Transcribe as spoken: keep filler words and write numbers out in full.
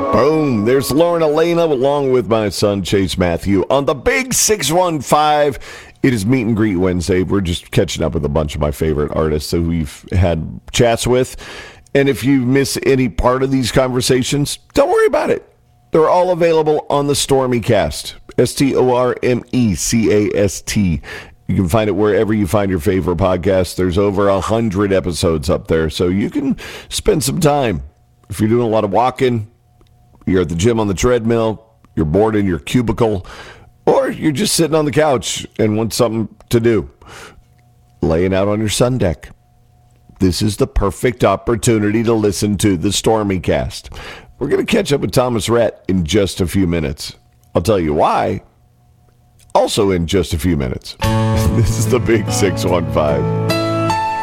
Boom. There's Lauren Elena along with my son Chase Matthew on the Big six one five. It is Meet and Greet Wednesday. We're just catching up with a bunch of my favorite artists that we've had chats with. And if you miss any part of these conversations, don't worry about it. They're all available on the Stormycast. S T O R M E C A S T. You can find it wherever you find your favorite podcast. There's over a hundred episodes up there, so you can spend some time. If you're doing a lot of walking, you're at the gym on the treadmill, you're bored in your cubicle, or you're just sitting on the couch and want something to do, laying out on your sun deck. This is the perfect opportunity to listen to the Stormycast. We're going to catch up with Thomas Rhett in just a few minutes. I'll tell you why, also in just a few minutes. This is the Big six one five.